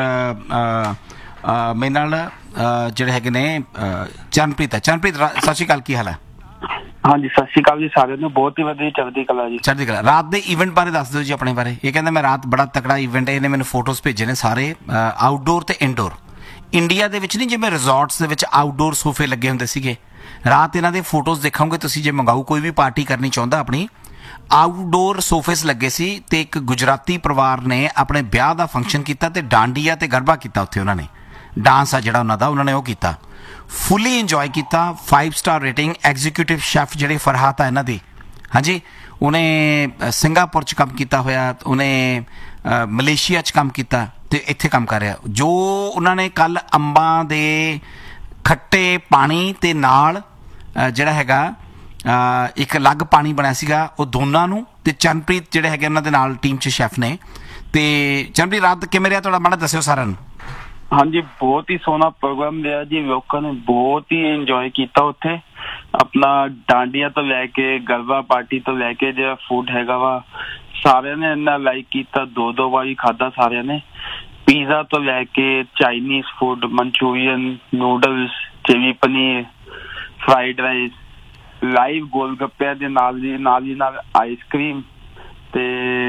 ਮੇਰੇ ਨਾਲ ਜਿਹੜੇ ਹੈਗੇ ਨੇ ਚਰਨਪ੍ਰੀਤ ਹੈ। ਚਰਨਪ੍ਰੀਤ ਸਤਿ ਸ਼੍ਰੀ ਅਕਾਲ, ਕੀ ਹਾਲ ਹੈ? ਹਾਂਜੀ ਸਤਿ ਸ਼੍ਰੀ ਅਕਾਲ ਜੀ ਸਾਰਿਆਂ ਨੂੰ, ਬਹੁਤ ਹੀ ਵਧੀਆ, ਚੜ੍ਹਦੀ ਕਲਾ ਜੀ। ਚੜ੍ਹਦੀ ਕਲਾ। ਰਾਤ ਦੇ ਇਵੈਂਟ ਬਾਰੇ ਦੱਸ ਦਿਓ ਜੀ ਆਪਣੇ ਬਾਰੇ। ਇਹ ਕਹਿੰਦਾ ਮੈਂ ਰਾਤ ਬੜਾ ਤਕੜਾ ਇਵੈਂਟ, ਇਹਨੇ ਮੈਨੂੰ ਫੋਟੋਜ਼ ਭੇਜੇ ਨੇ ਸਾਰੇ ਆਊਟਡੋਰ ਤੇ ਇਨਡੋਰ। ਇੰਡੀਆ ਦੇ ਵਿੱਚ ਨਹੀਂ ਜਿਵੇਂ ਰਿਜ਼ੋਰਟਸ ਦੇ ਵਿੱਚ ਆਊਟਡੋਰ ਸੋਫੇ ਲੱਗੇ ਹੁੰਦੇ ਸੀਗੇ, ਰਾਤ ਇਹਨਾਂ ਦੇ ਫੋਟੋਜ਼ ਦੇਖੋਗੇ ਤੁਸੀਂ ਜੇ ਮੰਗਾਓ, ਕੋਈ ਵੀ ਪਾਰਟੀ ਕਰਨੀ ਚਾਹੁੰਦਾ ਆਪਣੀ, ਆਊਟਡੋਰ ਸੋਫੇਸ ਲੱਗੇ ਸੀ। ਤੇ ਇੱਕ ਗੁਜਰਾਤੀ ਪਰਿਵਾਰ ਨੇ ਆਪਣੇ ਵਿਆਹ ਦਾ ਫੰਕਸ਼ਨ ਕੀਤਾ ਤੇ ਡਾਂਡੀਆ ਤੇ ਗਰਬਾ ਕੀਤਾ ਉੱਥੇ। ਉਹਨਾਂ ਨੇ ਡਾਂਸ ਆ ਜਿਹੜਾ ਉਹਨਾਂ ਦਾ, ਉਹਨਾਂ ਨੇ ਉਹ ਕੀਤਾ, ਫੁੱਲੀ ਇੰਜੋਏ ਕੀਤਾ। Five star rating. Executive chef ਜਿਹੜੇ ਫਰਹਾਤ ਆ ਇਹਨਾਂ ਦੀ, ਹਾਂਜੀ, ਉਹਨੇ ਸਿੰਗਾਪੁਰ 'ਚ ਕੰਮ ਕੀਤਾ ਹੋਇਆ, ਉਹਨੇ ਮਲੇਸ਼ੀਆ 'ਚ ਕੰਮ ਕੀਤਾ ਤੇ ਇੱਥੇ ਕੰਮ ਕਰ ਰਿਹਾ। ਜੋ ਉਹਨਾਂ ਨੇ ਕੱਲ ਅੰਬਾਂ ਦੇ ਖੱਟੇ ਪਾਣੀ ਤੇ ਨਾਲ ਜਿਹੜਾ ਹੈਗਾ ਇੱਕ ਅਲੱਗ ਪਾਣੀ ਬਣਿਆ ਸੀਗਾ, ਉਹ ਦੋਨਾਂ ਨੂੰ, ਤੇ ਚਰਨਪ੍ਰੀਤ ਜਿਹੜੇ ਹੈਗੇ ਉਹਨਾਂ ਦੇ ਨਾਲ ਟੀਮ 'ਚ ਸ਼ੈਫ ਨੇ। ਤੇ ਚਰਨਪ੍ਰੀਤ ਰਾਤ ਕਿਵੇਂ ਰਿਹਾ ਤੁਹਾਡਾ, ਮਾੜਾ ਦੱਸਿਓ ਸਾਰਿਆਂ ਨੂੰ। ਹਾਂਜੀ ਬਹੁਤ ਹੀ ਸੋਹਣਾ ਪ੍ਰੋਗਰਾਮ ਰਿਹਾ ਜੀ, ਲੋਕਾਂ ਨੇ ਬਹੁਤ ਹੀ ਇੰਜੋਏ ਕੀਤਾ ਉੱਥੇ। ਆਪਣਾ ਡਾਂਡੀਆਂ ਤੋਂ ਲੈ ਕੇ ਗਰਬਾ ਪਾਰਟੀ ਤੋਂ ਲੈ ਕੇ ਜਿਹੜਾ ਫੂਡ ਹੈਗਾ ਵਾ ਸਾਰਿਆਂ ਨੇ ਇੰਨਾ ਲਾਈਕ ਕੀਤਾ, ਦੋ ਦੋ ਵਾਰੀ ਖਾਧਾ ਸਾਰਿਆਂ ਨੇ। ਪੀਜ਼ਾ ਤੋਂ ਲੈ ਕੇ Chinese food, Manchurian, noodles, chilli paneer, fried rice, live ਗੋਲ ਗੱਪਿਆਂ ਦੇ ਨਾਲ ਦੀ ਨਾਲ ਹੀ ਨਾਲ ਆਈਸਕ੍ਰੀਮ ਤੇ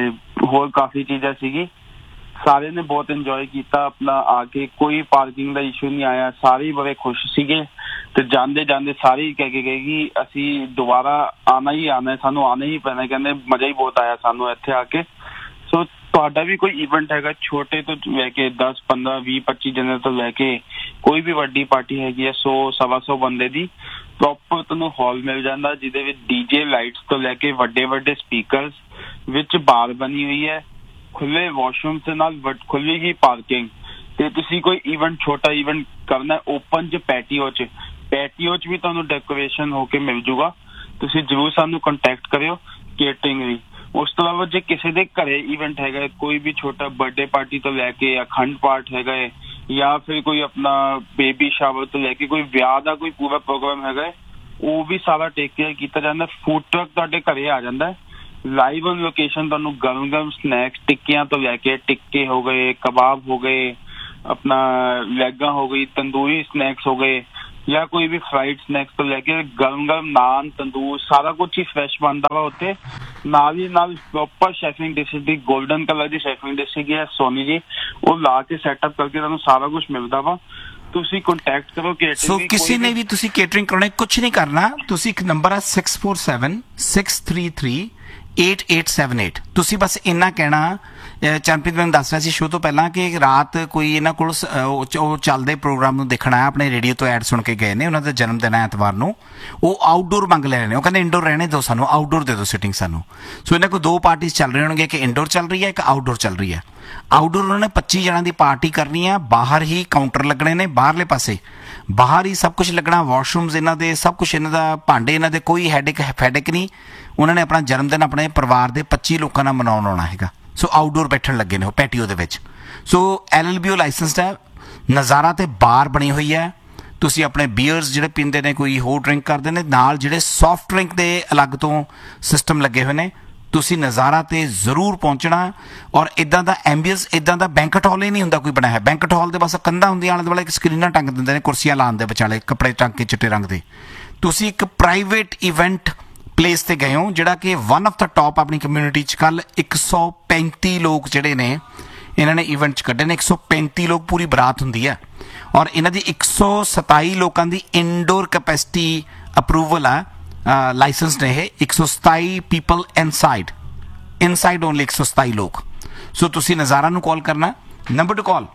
ਹੋਰ ਕਾਫੀ ਚੀਜ਼ਾਂ ਸੀਗੀ। ਸਾਰਿਆਂ ਨੇ ਬਹੁਤ ਇੰਜੋਏ ਕੀਤਾ ਆਪਣਾ ਆ ਕੇ, ਕੋਈ ਪਾਰਕਿੰਗ ਦਾ ਇਸ਼ੂ ਨਹੀਂ ਆਇਆ, ਸਾਰੇ ਬੜੇ ਖੁਸ਼ ਸੀਗੇ ਤੇ ਜਾਂਦੇ ਜਾਂਦੇ ਸਾਰੇ ਹੀ ਕਹਿ ਕੇ ਗਏ ਕਿ ਅਸੀਂ ਦੁਬਾਰਾ ਆਉਣਾ ਹੀ ਆਉਣਾ, ਸਾਨੂੰ ਆਉਣਾ ਹੀ ਪੈਣਾ। ਕਹਿੰਦੇ ਮਜ਼ਾ ਹੀ ਬਹੁਤ ਆਇਆ ਸਾਨੂੰ ਇੱਥੇ ਆ ਕੇ। ਸੋ ਤੁਹਾਡਾ ਵੀ ਕੋਈ ਇਵੈਂਟ ਹੈਗਾ ਛੋਟੇ ਤੋਂ ਲੈ ਕੇ ਦਸ ਪੰਦਰਾਂ ਵੀਹ ਪੱਚੀ ਜਣੇ ਤੋਂ ਲੈ ਕੇ ਕੋਈ ਵੀ ਵੱਡੀ ਪਾਰਟੀ ਹੈਗੀ ਹੈ ਸੌ ਸਵਾ ਸੌ ਬੰਦੇ ਦੀ, ਪ੍ਰੋਪਰ ਤੁਹਾਨੂੰ ਹਾਲ ਮਿਲ ਜਾਂਦਾ ਜਿਹਦੇ ਵਿੱਚ ਡੀਜੇ ਲਾਈਟਸ ਤੋਂ ਲੈ ਕੇ ਵੱਡੇ ਵੱਡੇ ਸਪੀਕਰਸ, ਵਿੱਚ ਬਾਰ ਬਣੀ ਹੋਈ ਹੈ, ਖੁੱਲੇ ਵਾਸ਼ਰੂਮ ਦੇ ਨਾਲ ਖੁੱਲੀ ਹੀ ਪਾਰਕਿੰਗ। ਤੇ ਤੁਸੀਂ ਕੋਈ ਇਵੈਂਟ ਛੋਟਾ ਇਵੈਂਟ ਕਰਨਾ ਓਪਨ ਚ ਪੈਟੀਓ ਚ ਪੈਟੀਓ ਚ ਵੀ ਤੁਹਾਨੂੰ ਡੈਕੋਰੇਸ਼ਨ ਹੋ ਕੇ ਮਿਲ ਜੂਗਾ। ਤੁਸੀਂ ਜ਼ਰੂਰ ਸਾਨੂੰ ਕੰਟੈਕਟ ਕਰਿਓ ਕੇਟਰਿੰਗ ਵੀ। ਉਸ ਤੋਂ ਇਲਾਵਾ ਜੇ ਕਿਸੇ ਦੇ ਘਰੇ ਇਵੈਂਟ ਹੈਗਾ, ਕੋਈ ਵੀ ਛੋਟਾ ਬਰਥਡੇ ਪਾਰਟੀ ਤੋਂ ਲੈ ਕੇ ਅਖੰਡ ਪਾਠ ਹੈਗਾ ਹੈ, ਜਾਂ ਫਿਰ ਕੋਈ ਆਪਣਾ ਬੇਬੀ ਸ਼ਾਵਰ ਤੋਂ ਲੈ ਕੇ ਕੋਈ ਵਿਆਹ ਦਾ ਕੋਈ ਪੂਰਾ ਪ੍ਰੋਗਰਾਮ ਹੈਗਾ, ਉਹ ਵੀ ਸਾਰਾ ਟੇਕ ਕੇਅਰ ਕੀਤਾ ਜਾਂਦਾ। ਫੂਡ ਟਰੱਕ ਤੁਹਾਡੇ ਘਰੇ ਆ ਜਾਂਦਾ, ਲਾਈਵ ਔਨ ਲੋਕੇਸ਼ਨ ਤੁਹਾਨੂੰ ਗਰਮ ਗਰਮ ਸਨੈਕਸ, ਟਿੱਕੀਆਂ ਤੋਂ ਲੈ ਕੇ ਟਿੱਕੇ ਹੋ ਗਏ, ਕਬਾਬ ਹੋ ਗਏ, ਆਪਣਾ ਲੈਗਾਂ ਹੋ ਗਈ, ਤੰਦੂਰੀ ਸਨੈਕਸ ਹੋ ਗਏ, ਜਾਂ ਕੋਈ ਵੀ ਫਰਾਈਡ ਸਨੈਕਸ ਤੋਂ ਲੈ ਕੇ ਗਰਮ ਗਰਮ ਨਾਨ, ਤੰਦੂਰ, ਸਾਰਾ ਕੁਛ ਹੀ ਫਰੈਸ਼ ਬਣਦਾ ਵਾ ਉੱਥੇ। ਨਾਲ ਹੀ ਨਾਲ ਪ੍ਰੋਪਰ ਸ਼ੈਫਿੰਗ ਡਿਸ਼ਿਸ ਦੀ ਗੋਲਡਨ ਕਲਰ ਦੀ ਸ਼ੈਫਿੰਗ ਡਿਸ਼ ਹੈਗੀ ਹੈ ਸੋਨੀ ਜੀ, ਉਹ ਲਾ ਕੇ ਸੈਟਅਪ ਕਰਕੇ ਤੁਹਾਨੂੰ ਸਾਰਾ ਕੁਝ ਮਿਲਦਾ ਵਾ। ਤੁਸੀਂ ਕੰਟੈਕਟ ਕਰੋ ਕੇਟਰਿੰਗ। ਸੋ ਕਿਸੇ ਨੇ ਵੀ ਤੁਸੀਂ ਕੇਟਰਿੰਗ ਕਰਾਉਣੀ, ਕੁਝ ਨਹੀਂ ਕਰਨਾ, ਤੁਸੀਂ ਇੱਕ ਨੰਬਰ ਹੈ six four seven six three three eight eight seven eight. ਤੁਸੀਂ ਬਸ ਇੰਨਾ ਕਹਿਣਾ, ਚਰਨਪ੍ਰੀਤ ਮੈਨੂੰ ਦੱਸ ਰਿਹਾ ਸੀ ਸ਼ੋਅ ਤੋਂ ਪਹਿਲਾਂ ਕਿ ਰਾਤ ਕੋਈ ਇਹਨਾਂ ਕੋਲ ਉਹ ਚੱਲਦੇ ਪ੍ਰੋਗਰਾਮ ਨੂੰ ਦੇਖਣਾ ਹੈ, ਆਪਣੇ ਰੇਡੀਓ ਤੋਂ ਐਡ ਸੁਣ ਕੇ ਗਏ ਨੇ, ਉਹਨਾਂ ਦਾ ਜਨਮ ਦਿਨ ਹੈ ਐਤਵਾਰ ਨੂੰ, ਉਹ ਆਊਟਡੋਰ ਮੰਗ ਲੈ ਰਹੇ ਨੇ। ਉਹ ਕਹਿੰਦੇ ਇੰਡੋਰ ਰਹਿਣੇ ਦਿਓ ਸਾਨੂੰ, ਆਊਟਡੋਰ ਦੇ ਦਿਓ ਸਿਟਿੰਗ ਸਾਨੂੰ। ਸੋ ਇਹਨਾਂ ਕੋਲ ਦੋ ਪਾਰਟੀਆਂ ਚੱਲ ਰਹੀਆਂ ਹੋਣਗੀਆਂ, ਕਿ ਇੰਡੋਰ ਚੱਲ ਰਹੀ ਹੈ, ਇੱਕ ਆਊਟਡੋਰ ਚੱਲ ਰਹੀ ਹੈ। ਆਊਟਡੋਰ ਉਹਨਾਂ ਨੇ ਪੱਚੀ ਜਣਾਂ ਦੀ ਪਾਰਟੀ ਕਰਨੀ ਹੈ, ਬਾਹਰ ਹੀ ਕਾਊਂਟਰ ਲੱਗਣੇ ਨੇ, ਬਾਹਰਲੇ ਪਾਸੇ ਬਾਹਰ ਹੀ ਸਭ ਕੁਝ ਲੱਗਣਾ, ਵਾਸ਼ਰੂਮਸ ਇਹਨਾਂ ਦੇ, ਸਭ ਕੁਝ ਇਹਨਾਂ ਦਾ, ਭਾਂਡੇ ਇਹਨਾਂ ਦੇ, ਕੋਈ ਹੈਡਿਕ ਫੈਡਿਕ ਨਹੀਂ। ਉਹਨਾਂ ਨੇ ਆਪਣਾ ਜਨਮ ਦਿਨ ਆਪਣੇ ਪਰਿਵਾਰ ਦੇ ਪੱਚੀ ਲੋਕਾਂ ਨਾਲ ਮਨਾਉਣ ਆਉਣਾ ਹੈਗਾ। ਸੋ ਆਊਟਡੋਰ ਬੈਠਣ ਲੱਗੇ ਨੇ ਉਹ ਪੈਟੀਓ ਦੇ ਵਿੱਚ। ਸੋ L L B O licensed ਹੈ, ਨਜ਼ਾਰਾ ਤੇ ਬਾਰ ਬਣੀ ਹੋਈ ਹੈ। ਤੁਸੀਂ ਆਪਣੇ ਬੀਅਰਸ ਜਿਹੜੇ ਪੀਂਦੇ ਨੇ, ਕੋਈ ਹੋਰ ਡਰਿੰਕ ਕਰਦੇ ਨੇ, ਨਾਲ ਜਿਹੜੇ ਸੌਫਟ ਡਰਿੰਕ ਦੇ ਅਲੱਗ ਤੋਂ ਸਿਸਟਮ ਲੱਗੇ ਹੋਏ ਨੇ। ਤੁਸੀਂ ਨਜ਼ਾਰਾ ਤੇ ਜ਼ਰੂਰ ਪਹੁੰਚਣਾ। ਔਰ ਇੱਦਾਂ ਦਾ ਐਂਬੀਅੰਸ, ਇੱਦਾਂ ਦਾ ਬੈਂਕਟ ਹਾਲ ਹੀ ਨਹੀਂ ਹੁੰਦਾ ਕੋਈ ਬਣਿਆ ਹੈ। ਬੈਂਕਟ ਹਾਲ ਦੇ ਬਸ ਕੰਧਾਂ ਹੁੰਦੀਆਂ, ਆਲੇ ਦੁਆਲੇ ਇੱਕ ਸਕਰੀਨਾਂ ਟੰਗ ਦਿੰਦੇ ਨੇ, ਕੁਰਸੀਆਂ ਲਾਉਣ ਦੇ ਵਿਚਾਲੇ ਕੱਪੜੇ ਟੰਗ ਕੇ ਚਿੱਟੇ ਰੰਗ ਦੇ। ਤੁਸੀਂ ਇੱਕ ਪ੍ਰਾਈਵੇਟ ਇਵੈਂਟ ਪਲੇਸ ਤੇ ਗਏ ਹੋ, ਜਿਹੜਾ ਕਿ ਵਨ ਆਫ ਦਾ ਟੌਪ ਆਪਣੀ ਕਮਿਊਨਿਟੀ 'ਚ। ਕੱਲ੍ਹ ਇੱਕ ਸੌ ਪੈਂਤੀ ਲੋਕ ਜਿਹੜੇ ਨੇ ਇਹਨਾਂ ਨੇ ਇਵੈਂਟ 'ਚ ਕੱਢੇ ਨੇ। ਇੱਕ ਸੌ ਪੈਂਤੀ ਲੋਕ ਪੂਰੀ ਬਰਾਤ ਹੁੰਦੀ ਹੈ, ਔਰ ਇਹਨਾਂ ਦੀ ਇੱਕ ਸੌ ਸਤਾਈ ਲੋਕਾਂ ਦੀ ਇਨਡੋਰ ਕੈਪੈਸਿਟੀ ਅਪਰੂਵਲ ਆ, ਲਾਇਸੈਂਸ ਨੇ ਇਹ। ਇੱਕ ਸੌ ਸਤਾਈ ਪੀਪਲ ਇਨਸਾਈਡ ਇਨਸਾਈਡ ਓਨਲੀ ਇੱਕ ਸੌ ਸਤਾਈ ਲੋਕ। ਸੋ ਤੁਸੀਂ ਨਜ਼ਾਰਾ ਨੂੰ ਕਾਲ ਕਰਨਾ, ਨੰਬਰ ਟੂ ਕਾਲ।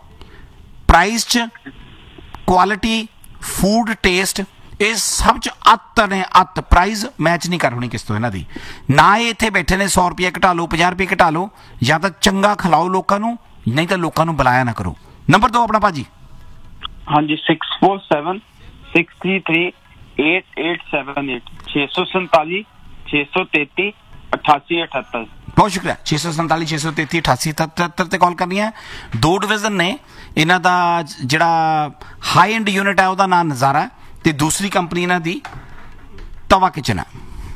ਪ੍ਰਾਈਸ 'ਚ ਕੁਆਲਿਟੀ, ਫੂਡ ਟੇਸਟ, ਇਹ ਸਭ 'ਚ ਅੱਤ ਨੇ, ਅੱਤ। ਪ੍ਰਾਈਜ਼ ਮੈਚ ਨਹੀਂ ਕਰ ਹੋਣੀ ਕਿਸ ਤੋਂ ਇਹਨਾਂ ਦੀ। ਨਾ ਇਹ ਇੱਥੇ ਬੈਠੇ ਨੇ ਸੌ ਰੁਪਏ ਘਟਾ ਲਓ, ਪੰਜਾਹ ਰੁਪਏ ਘਟਾ ਲਓ, ਜਾਂ ਤਾਂ ਚੰਗਾ ਖਿਲਾਓ ਲੋਕਾਂ ਨੂੰ, ਨਹੀਂ ਤਾਂ ਲੋਕਾਂ ਨੂੰ ਬੁਲਾਇਆ ਨਾ ਕਰੋ। ਨੰਬਰ ਦੋ ਆਪਣਾ ਭਾਜੀ। ਹਾਂਜੀ, six four seven six three three eight eight seven eight ਛੇ ਸੌ ਸੰਤਾਲੀ ਛੇ ਸੌ ਤੇਤੀ ਅਠਾਸੀ ਅਠੱਤਰ। ਬਹੁਤ ਸ਼ੁਕਰੀਆ। ਛੇ ਸੌ ਸੰਤਾਲੀ ਛੇ ਸੌ ਤੇਤੀ ਅਠਾਸੀ ਅਠੱਤਰ ਤੇ ਕਾਲ ਕਰਨੀ ਹੈ। ਦੋ ਡਿਵੀਜ਼ਨ ਨੇ ਇਹਨਾਂ ਦਾ, ਜਿਹੜਾ ਹਾਈ ਐਂਡ ਯੂਨਿਟ ਹੈ ਉਹਦਾ ਨਾਮ ਨਜ਼ਾਰਾ, ਤੇ ਦੂਸਰੀ ਕੰਪਨੀ ਇਹਨਾਂ ਦੀ ਤਵਾ ਕਿਚਨ ਹੈ।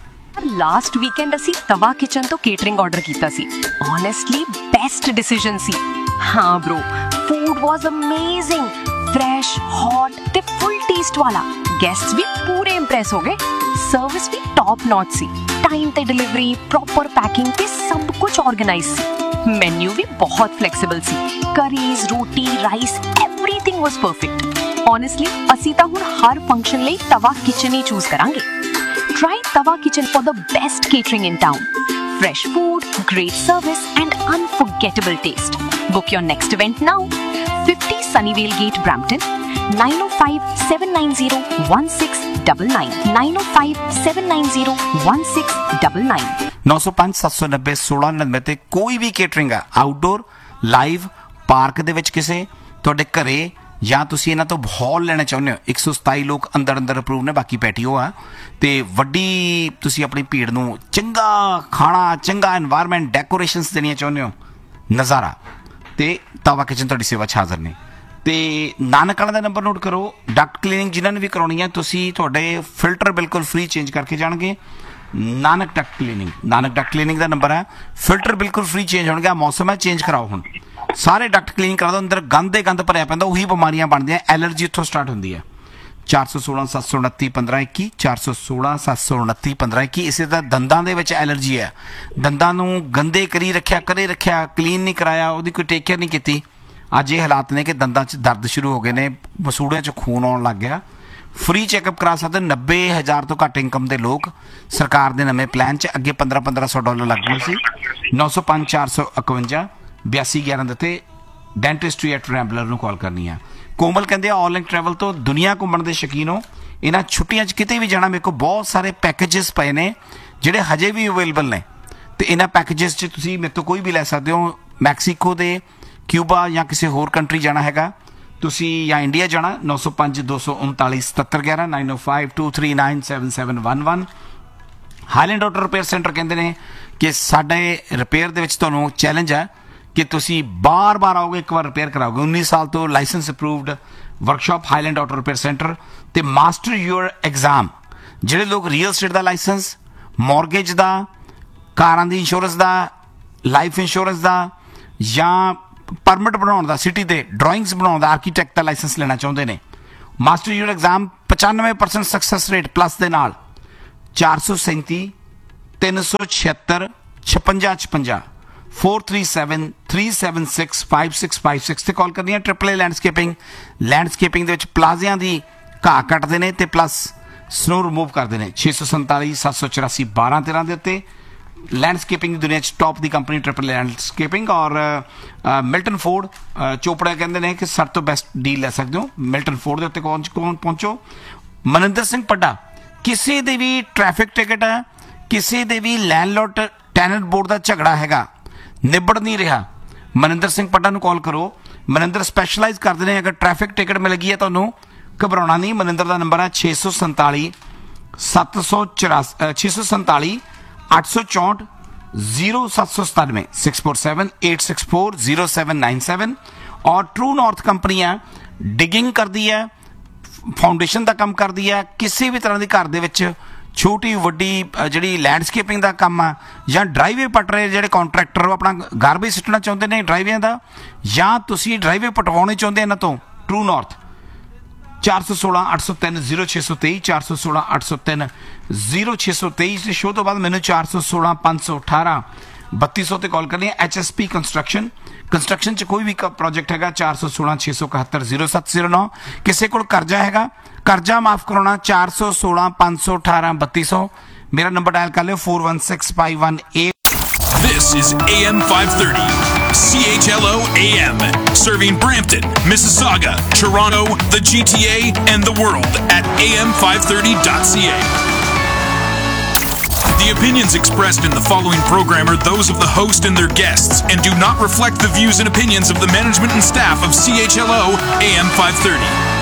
ਲਾਸਟ ਵੀਕਐਂਡ ਅਸੀਂ ਤਵਾ ਕਿਚਨ ਤੋਂ ਕੇਟਰਿੰਗ ਆਰਡਰ ਕੀਤਾ ਸੀ। ਓਨੈਸਟਲੀ ਬੈਸਟ ਡਿਸੀਜਨ ਸੀ। ਹਾਂ bro, food was amazing, fresh, hot ਤੇ ਫੁੱਲ ਟੇਸਟ ਵਾਲਾ। ਗੈਸਟਸ ਵੀ ਪੂਰੇ ਇੰਪ੍ਰੈਸ ਹੋ ਗਏ। ਸਰਵਿਸ ਵੀ ਟੌਪ ਨੌਚ ਸੀ। ਟਾਈਮ ਤੇ ਡਿਲੀਵਰੀ, ਪ੍ਰੋਪਰ ਪੈਕਿੰਗ ਤੇ ਸਭ ਕੁਝ ਆਰਗੇਨਾਈਜ਼ ਸੀ। ਮੈਨੂ ਵੀ ਬਹੁਤ ਫਲੈਕਸੀਬਲ ਸੀ। ਕਰੀਜ਼, ਰੋਟੀ, ਰਾਈਸ, ਐਵਰੀਥਿੰਗ ਵਾਸ ਪਰਫੈਕਟ। Honestly, ਅਸੀਂ ਤਾਂ ਹੁਣ ਹਰ ਫੰਕਸ਼ਨ ਲਈ ਤਵਾ ਕਿਚਨ ਹੀ ਚੂਜ਼ ਕਰਾਂਗੇ। Try Tawa Kitchen for the best catering in town. Fresh food, great service and unforgettable taste. Book your next event now. fifty Sunnyvale Gate, Brampton. nine oh five, seven nine zero, one six nine nine. nine oh five, seven nine zero, one six nine nine. ਨੌ ਸੌ ਪੰਜ ਸੱਤ ਸੌ ਨੱਬੇ ਸੋਲਾਂ ਨੱਬੇ ਤੇ ਕੋਈ ਵੀ ਕੇਟਰਿੰਗ ਆ, ਆਊਟਡੋਰ, ਲਾਈਵ, ਪਾਰਕ ਦੇ ਵਿੱਚ ਕਿਸੇ, ਤੁਹਾਡੇ ਘਰੇ, ਜਾਂ ਤੁਸੀਂ ਇਹਨਾਂ ਤੋਂ ਹਾਲ ਲੈਣਾ ਚਾਹੁੰਦੇ ਹੋ। ਇੱਕ ਸੌ ਸਤਾਈ ਲੋਕ ਅੰਦਰ ਅੰਦਰ ਅਪਰੂਵ ਨੇ, ਬਾਕੀ ਪੈਟੀਓ ਆ। ਤੇ ਵੱਡੀ ਤੁਸੀਂ ਆਪਣੀ ਭੀੜ ਨੂੰ ਚੰਗਾ ਖਾਣਾ, ਚੰਗਾ ਐਨਵਾਇਰਨਮੈਂਟ, ਡੈਕੋਰੇਸ਼ਨਸ ਦੇਣੀਆਂ ਚਾਹੁੰਦੇ ਹੋ, ਨਜ਼ਾਰਾ ਤੇ ਤਵਾ ਕਿਚਨ ਤੁਹਾਡੀ ਸੇਵਾ 'ਚ ਹਾਜ਼ਰ ਨੇ। ਤੇ ਨਾਨਕ ਵਾਲਾ ਦਾ ਨੰਬਰ ਨੋਟ ਕਰੋ। ਡਕਟ ਕਲੀਨਿੰਗ ਜਿਨ੍ਹਾਂ ਨੇ ਵੀ ਕਰਾਉਣੀ ਹੈ, ਤੁਸੀਂ ਤੁਹਾਡੇ ਫਿਲਟਰ ਬਿਲਕੁਲ ਫ੍ਰੀ ਚੇਂਜ ਕਰਕੇ ਜਾਣਗੇ। Nanak Duckett cleaning Nanak Duckett cleaning ਦਾ ਨੰਬਰ ਹੈ। ਫਿਲਟਰ ਬਿਲਕੁਲ ਫ੍ਰੀ ਚੇਂਜ ਹੋਣਗੇ। ਮੌਸਮ ਹੈ, ਚੇਂਜ ਕਰਾਓ ਹੁਣ ਸਾਰੇ ਡਕਟ ਕਲੀਨ ਕਰਾ ਦਿਓ। ਅੰਦਰ ਗੰਦ ਦੇ ਗੰਦ ਭਰਿਆ ਪੈਂਦਾ, ਉਹੀ ਬਿਮਾਰੀਆਂ ਬਣਦੀਆਂ। ਐਲਰਜੀ ਇੱਥੋਂ ਸਟਾਰਟ ਹੁੰਦੀ ਹੈ। ਚਾਰ ਸੌ ਸੋਲਾਂ ਸੱਤ ਸੌ ਉਨੱਤੀ ਪੰਦਰਾਂ ਇੱਕੀ ਚਾਰ ਸੌ ਸੋਲਾਂ ਸੱਤ ਸੌ ਉਨੱਤੀ ਪੰਦਰਾਂ ਇੱਕੀ। ਇਸੇ ਤਰ੍ਹਾਂ ਦੰਦਾਂ ਦੇ ਵਿੱਚ ਐਲਰਜੀ ਹੈ, ਦੰਦਾਂ ਨੂੰ ਗੰਦੇ ਕਰੀ ਰੱਖਿਆ, ਕਰੇ ਰੱਖਿਆ, ਕਲੀਨ ਨਹੀਂ ਕਰਾਇਆ, ਉਹਦੀ ਕੋਈ ਟੇਕ ਕੇਅਰ ਨਹੀਂ ਕੀਤੀ। ਅੱਜ ਇਹ ਹਾਲਾਤ ਨੇ ਕਿ ਦੰਦਾਂ 'ਚ ਦਰਦ ਸ਼ੁਰੂ ਹੋ ਗਏ ਨੇ, ਮਸੂੜਿਆਂ 'ਚ ਖੂਨ ਆਉਣ ਲੱਗ ਗਿਆ। ਫ੍ਰੀ ਚੈੱਕਅਪ ਕਰਾ ਸਕਦੇ। ਨੱਬੇ ਹਜ਼ਾਰ ਤੋਂ ਘੱਟ ਇਨਕਮ ਦੇ ਲੋਕ ਸਰਕਾਰ ਦੇ ਨਵੇਂ ਪਲਾਨ 'ਚ। ਅੱਗੇ ਪੰਦਰਾਂ ਪੰਦਰਾਂ ਸੌ ਡਾਲਰ ਲੱਗਦੇ ਸੀ। ਨੌ ਸੌ ਪੰਜ ਚਾਰ ਸੌ ਇਕਵੰਜਾ ਬਿਆਸੀ ਗਿਆਰਾਂ ਦੇ ਉੱਤੇ ਡੈਂਟਿਸਟਰੀ ਐਟ ਰੈਂਬਲਰ ਨੂੰ ਕਾਲ ਕਰਨੀ ਆ। ਕੋਮਲ ਕਹਿੰਦੇ ਆ ਆਲ ਇੰਕ ਟਰੈਵਲ ਤੋਂ ਦੁਨੀਆ ਘੁੰਮਣ ਦੇ ਸ਼ੌਕੀਨ ਹੋ, ਇਹਨਾਂ ਛੁੱਟੀਆਂ 'ਚ ਕਿਤੇ ਵੀ ਜਾਣਾ। ਮੇਰੇ ਕੋਲ ਬਹੁਤ ਸਾਰੇ ਪੈਕੇਜਸ ਪਏ ਨੇ ਜਿਹੜੇ ਹਜੇ ਵੀ ਅਵੇਲੇਬਲ ਨੇ, ਅਤੇ ਇਹਨਾਂ ਪੈਕੇਜਸ 'ਚ ਤੁਸੀਂ ਮੇਰੇ ਤੋਂ ਕੋਈ ਵੀ ਲੈ ਸਕਦੇ ਹੋ। ਮੈਕਸੀਕੋ ਦੇ, ਕਿਊਬਾ ਜਾਂ ਕਿਸੇ ਹੋਰ ਕੰਟਰੀ ਜਾਣਾ ਹੈਗਾ ਤੁਸੀਂ, ਜਾਂ ਇੰਡੀਆ ਜਾਣਾ, ਨੌ ਸੌ ਪੰਜ ਦੋ ਸੌ ਉਨਤਾਲੀ ਸਤੱਤਰ ਗਿਆਰਾਂ ਨਾਈਨ ਓ five two three nine seven seven one one. Highland auto repair centre ਕਹਿੰਦੇ ਨੇ ਕਿ ਸਾਡੇ ਰਿਪੇਅਰ ਦੇ ਵਿੱਚ ਤੁਹਾਨੂੰ ਚੈਲੰਜ ਹੈ ਕਿ ਤੁਸੀਂ ਬਾਰ ਬਾਰ ਆਓਗੇ, ਇੱਕ ਵਾਰ ਰਿਪੇਅਰ ਕਰਾਓਗੇ। ਉੱਨੀ ਸਾਲ ਤੋਂ licence approved workshop Highland auto repair centre. ਅਤੇ ਮਾਸਟਰ ਯੂਅਰ ਐਗਜ਼ਾਮ, ਜਿਹੜੇ ਲੋਕ ਰੀਅਲ ਸਟੇਟ ਦਾ ਲਾਇਸੈਂਸ, ਮੌਰਗੇਜ ਦਾ, ਕਾਰਾਂ ਦੀ ਇੰਸ਼ੋਰੈਂਸ ਦਾ, ਲਾਈਫ ਇੰਸ਼ੋਰੈਂਸ ਦਾ, ਜਾਂ ਪਰਮਿਟ ਬਣਾਉਣ ਦਾ, ਸਿਟੀ ਦੇ ਡਰਾਇੰਗਸ ਬਣਾਉਣ ਦਾ, ਆਰਕੀਟੈਕਟ ਦਾ ਲਾਇਸੈਂਸ ਲੈਣਾ ਚਾਹੁੰਦੇ ਨੇ, ਮਾਸਟਰ ਯੂਅਰ ਐਗਜ਼ਾਮ ਪਚਾਨਵੇਂ ਪਰਸੈਂਟ ਸਕਸੈਸ ਰੇਟ ਪਲੱਸ ਦੇ ਨਾਲ। ਚਾਰ ਸੌ ਸੈਂਤੀ ਤਿੰਨ ਸੌ ਛਿਹੱਤਰ ਛਪੰਜਾ ਛਪੰਜਾ four three seven three seven six five six five six ਤੇ ਕਾਲ ਕਰਨੀ ਹੈ। ਟ੍ਰਿਪਲ ਏ ਲੈਂਡਸਕੇਪਿੰਗ ਲੈਂਡਸਕੇਪਿੰਗ ਦੇ ਵਿੱਚ ਪਲਾਜ਼ਿਆਂ ਦੀ ਘਾਹ ਕੱਟਦੇ ਨੇ ਅਤੇ ਪਲੱਸ ਸਨੋ ਰਿਮੂਵ ਕਰਦੇ ਨੇ। ਛੇ ਸੌ ਸੰਤਾਲੀ ਸੱਤ ਸੌ ਚੁਰਾਸੀ ਬਾਰਾਂ ਤੇਰਾਂ ਦੇ ਉੱਤੇ ਲੈਂਡਸਕੇਪਿੰਗ ਦੀ ਦੁਨੀਆ 'ਚ ਟੌਪ ਦੀ ਕੰਪਨੀ ਟ੍ਰਿਪਲ ਲੈਂਡਸਕੇਪਿੰਗ। ਔਰ ਮਿਲਟਨ ਫੋਰਡ ਚੋਪੜਾ ਕਹਿੰਦੇ ਨੇ ਕਿ ਸਭ ਤੋਂ ਬੈਸਟ ਡੀਲ ਲੈ ਸਕਦੇ ਹੋ। ਮਿਲਟਨ ਫੋਰਡ ਦੇ ਉੱਤੇ ਪਹੁੰਚ ਕੌਣ ਪਹੁੰਚੋ। ਮਨਿੰਦਰ ਸਿੰਘ ਪੱਡਾ, ਕਿਸੇ ਦੇ ਵੀ ਟ੍ਰੈਫਿਕ ਟਿਕਟ ਹੈ, ਕਿਸੇ ਦੇ ਵੀ ਲੈਂਡਲੋਡ ਟੈਨੈਂਟ ਬੋਰਡ ਦਾ ਝਗੜਾ ਹੈਗਾ, ਨਿਬੜ ਨਹੀਂ ਰਿਹਾ, ਮਨਿੰਦਰ ਸਿੰਘ ਪੱਡਾ ਨੂੰ ਕਾਲ ਕਰੋ। ਮਨਿੰਦਰ ਸਪੈਸ਼ਲਾਈਜ਼ ਕਰਦੇ ਨੇ। ਅਗਰ ਟ੍ਰੈਫਿਕ ਟਿਕਟ ਮਿਲ ਗਈ ਹੈ ਤੁਹਾਨੂੰ, ਘਬਰਾਉਣਾ ਨਹੀਂ। ਮਨਿੰਦਰ ਦਾ ਨੰਬਰ ਹੈ ਛੇ ਸੌ ਸੰਤਾਲੀ ਸੱਤ ਸੌ ਚੁਰਾਸੀ ਛੇ ਸੌ ਸੰਤਾਲੀ ਅੱਠ ਸੌ ਚੌਂਹਠ ਜ਼ੀਰੋ ਸੱਤ ਸੌ ਸਤਾਨਵੇਂ six four seven eight six four zero seven nine seven. ਔਰ ਟਰੂ ਨਾਰਥ ਕੰਪਨੀ ਹੈ, ਡਿਗਿੰਗ ਕਰਦੀ ਹੈ, ਫਾਊਂਡੇਸ਼ਨ ਦਾ ਕੰਮ ਕਰਦੀ ਹੈ। ਕਿਸੇ ਵੀ ਤਰ੍ਹਾਂ ਦੀ ਘਰ ਦੇ ਵਿੱਚ ਛੋਟੀ ਵੱਡੀ ਜਿਹੜੀ ਲੈਂਡਸਕੇਪਿੰਗ ਦਾ ਕੰਮ ਆ, ਜਾਂ ਡਰਾਈਵੇ ਪੱਟ ਰਹੇ ਜਿਹੜੇ ਕਾਂਟਰੈਕਟਰ ਆਪਣਾ ਗਾਰਬੇਜ ਸਿੱਟਣਾ ਚਾਹੁੰਦੇ ਨੇ ਡਰਾਈਵੇਆਂ ਦਾ, ਜਾਂ ਤੁਸੀਂ ਡਰਾਈਵੇ ਪਟਵਾਉਣੇ ਚਾਹੁੰਦੇ ਇਹਨਾਂ ਤੋਂ, ਟਰੂ ਨਾਰਥ ਚਾਰ ਸੌ ਸੋਲਾਂ ਅੱਠ ਸੌ ਤਿੰਨ ਜ਼ੀਰੋ ਛੇ ਸੌ ਤੇਈ ਚਾਰ ਸੌ ਸੋਲਾਂ ਅੱਠ ਸੌ ਤਿੰਨ ਜ਼ੀਰੋ ਛੇ ਸੌ ਤੇਈ। ਦੇ ਸ਼ੋਅ ਤੋਂ ਬਾਅਦ ਮੈਨੂੰ ਚਾਰ ਸੌ ਸੋਲਾਂ ਪੰਜ ਸੌ ਅਠਾਰਾਂ ਬੱਤੀ ਸੌ ਤੇ ਕਾਲ ਕਰਨੀ ਹੈ। H S P construction construction 'ਚ ਕੋਈ ਵੀ ਪ੍ਰੋਜੈਕਟ ਹੈਗਾ, ਚਾਰ ਸੌ ਸੋਲਾਂ ਛੇ ਸੌ ਇਕਹੱਤਰ ਜ਼ੀਰੋ ਸੱਤ ਜ਼ੀਰੋ ਨੌ। ਕਿਸੇ ਕੋਲ ਕਰਜ਼ਾ ਹੈਗਾ, ਕਰਜ਼ਾ ਮਾਫ ਕਰਾਉਣਾ, ਚਾਰ ਸੌ ਸੋਲਾਂ ਪੰਜ ਸੌ ਅਠਾਰਾਂ ਬੱਤੀ ਸੌ। ਮੇਰਾ ਨੰਬਰ ਡਾਇਲ ਕਰ ਲਿਓ four one six five one eight। This is A M five thirty, C H L O A M, serving Brampton, Mississauga, Toronto, the G T A, and the world at A M five thirty dot C A. The opinions expressed in the following program are those of the host and their guests and do not reflect the views and opinions of the management and staff of C H L O A M five thirty.